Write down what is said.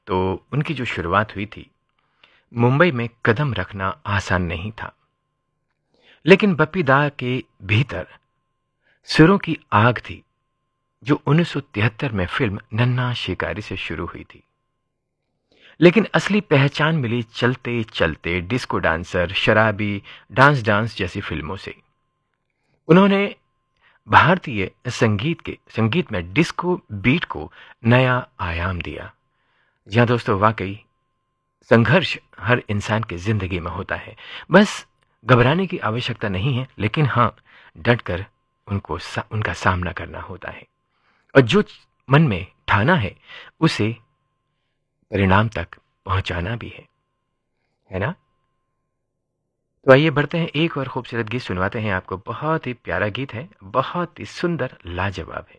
तो उनकी जो शुरुआत हुई थी, मुंबई में कदम रखना आसान नहीं था। लेकिन बप्पी दा के भीतर सुरों की आग थी, जो 1973 में फिल्म नन्हा शिकारी से शुरू हुई थी। लेकिन असली पहचान मिली चलते चलते डिस्को डांसर, शराबी, डांस डांस जैसी फिल्मों से। उन्होंने भारतीय संगीत में डिस्को बीट को नया आयाम दिया। जी हाँ दोस्तों, वाकई संघर्ष हर इंसान की जिंदगी में होता है। बस घबराने की आवश्यकता नहीं है, लेकिन हाँ, डटकर उनका सामना करना होता है। और जो मन में ठाना है, उसे परिणाम तक पहुंचाना भी है ना? तो आइए बढ़ते हैं, एक और खूबसूरत गीत सुनवाते हैं आपको। बहुत ही प्यारा गीत है, बहुत ही सुंदर, लाजवाब है।